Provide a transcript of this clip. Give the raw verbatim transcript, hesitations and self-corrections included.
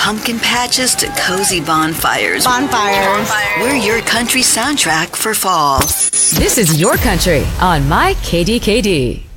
pumpkin patches to cozy bonfires. Bonfires. We're your country soundtrack for fall. This is Your Country on My K D K D.